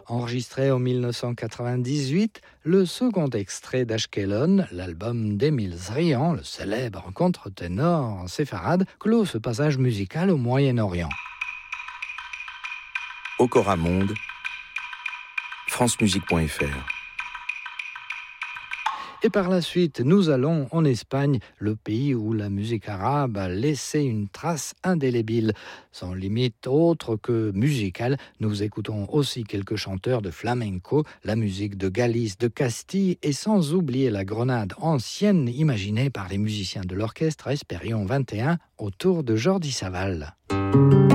Enregistré en 1998, le second extrait d'Ashkelon, l'album d'Émile Zrian, le célèbre contre-ténor séfarade, clôt ce passage musical au Moyen-Orient. Okora Monde, francemusique.fr. Et par la suite, nous allons en Espagne, le pays où la musique arabe a laissé une trace indélébile. Sans limite autre que musicale, nous écoutons aussi quelques chanteurs de flamenco, la musique de Galice, de Castille et sans oublier la Grenade ancienne imaginée par les musiciens de l'orchestre Espérion 21 autour de Jordi Savall.